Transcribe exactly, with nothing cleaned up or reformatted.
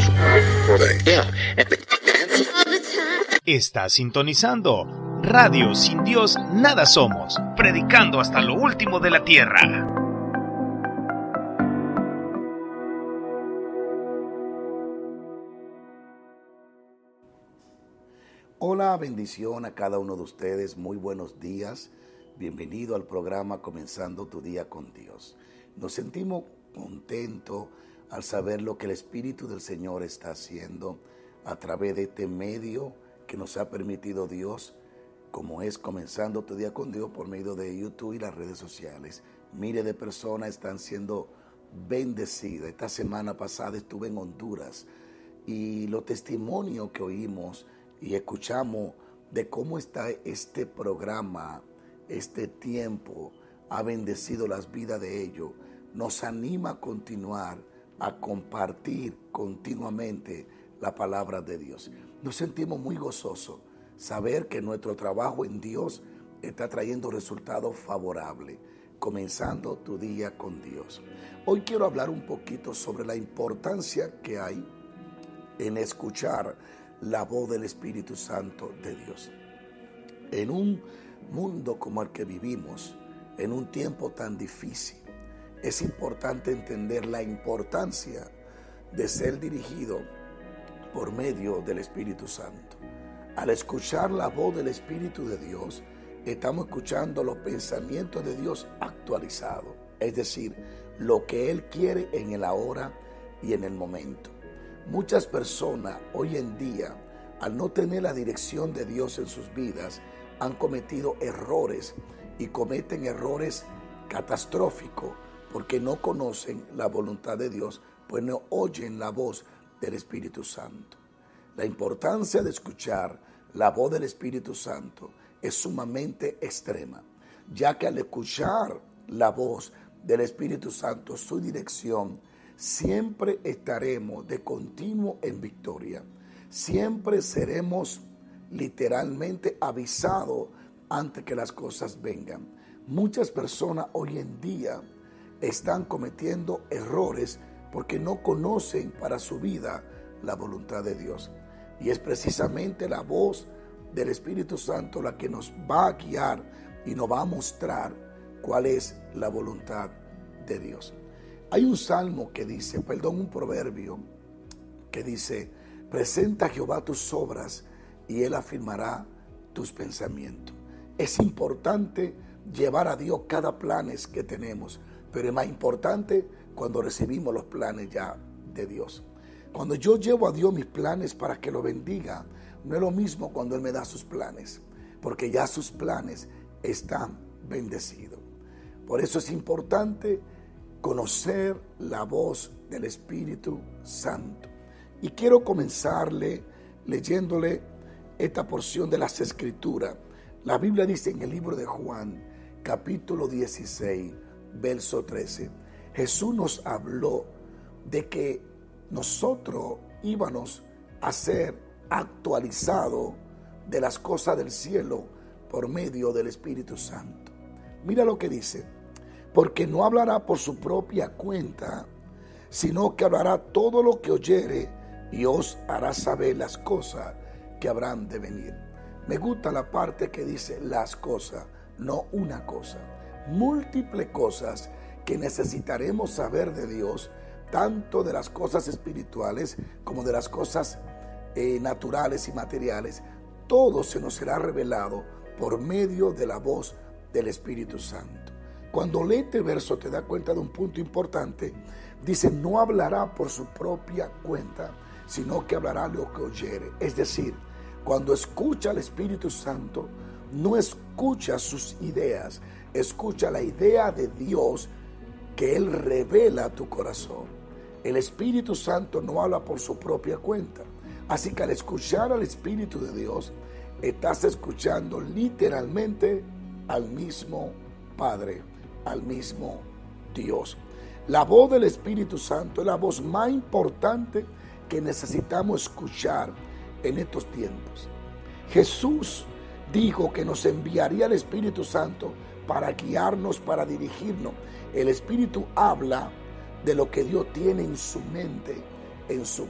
Estás sintonizando Radio Sin Dios Nada Somos, predicando hasta lo último de la tierra. Hola, bendición a cada uno de ustedes, muy buenos días, bienvenido al programa Comenzando tu Día con Dios. Nos sentimos contentos al saber lo que el Espíritu del Señor está haciendo a través de este medio que nos ha permitido Dios, como es Comenzando tu Día con Dios por medio de YouTube y las redes sociales. Miles de personas están siendo bendecidas. Esta semana pasada estuve en Honduras y los testimonios que oímos y escuchamos de cómo está este programa, este tiempo, ha bendecido las vidas de ellos, nos anima a continuar, a compartir continuamente la palabra de Dios. Nos sentimos muy gozosos, saber que nuestro trabajo en Dios está trayendo resultados favorables, comenzando tu día con Dios. Hoy quiero hablar un poquito sobre la importancia que hay en escuchar la voz del Espíritu Santo de Dios. En un mundo como el que vivimos, en un tiempo tan difícil, es importante entender la importancia de ser dirigido por medio del Espíritu Santo. Al escuchar la voz del Espíritu de Dios, estamos escuchando los pensamientos de Dios actualizados, es decir, lo que Él quiere en el ahora y en el momento. Muchas personas hoy en día, al no tener la dirección de Dios en sus vidas, han cometido errores y cometen errores catastróficos porque no conocen la voluntad de Dios, pues no oyen la voz del Espíritu Santo. La importancia de escuchar la voz del Espíritu Santo es sumamente extrema, ya que al escuchar la voz del Espíritu Santo, su dirección, siempre estaremos de continuo en victoria. Siempre seremos literalmente avisados antes que las cosas vengan. Muchas personas hoy en día están cometiendo errores porque no conocen para su vida la voluntad de Dios. Y es precisamente la voz del Espíritu Santo la que nos va a guiar y nos va a mostrar cuál es la voluntad de Dios. Hay un salmo que dice, perdón, un proverbio que dice: presenta a Jehová tus obras y Él afirmará tus pensamientos. Es importante llevar a Dios cada planes que tenemos, pero es más importante cuando recibimos los planes ya de Dios. Cuando yo llevo a Dios mis planes para que lo bendiga, no es lo mismo cuando Él me da sus planes, porque ya sus planes están bendecidos. Por eso es importante conocer la voz del Espíritu Santo. Y quiero comenzarle leyéndole esta porción de las Escrituras. La Biblia dice en el libro de Juan, capítulo dieciséis, verso trece, Jesús nos habló de que nosotros íbamos a ser actualizados de las cosas del cielo por medio del Espíritu Santo. Mira lo que dice: porque no hablará por su propia cuenta, sino que hablará todo lo que oyere y os hará saber las cosas que habrán de venir. Me gusta la parte que dice las cosas, no una cosa. Múltiples cosas que necesitaremos saber de Dios, tanto de las cosas espirituales como de las cosas eh, naturales y materiales. Todo se nos será revelado por medio de la voz del Espíritu Santo. Cuando lee este verso te das cuenta de un punto importante. Dice, no hablará por su propia cuenta, sino que hablará lo que oyere. Es decir, cuando escucha al Espíritu Santo, no escucha sus ideas, escucha la idea de Dios que Él revela a tu corazón. El Espíritu Santo no habla por su propia cuenta. Así que al escuchar al Espíritu de Dios, estás escuchando literalmente al mismo Padre, al mismo Dios. La voz del Espíritu Santo es la voz más importante que necesitamos escuchar en estos tiempos. Jesús dijo que nos enviaría el Espíritu Santo para guiarnos, para dirigirnos. El Espíritu habla de lo que Dios tiene en su mente, en su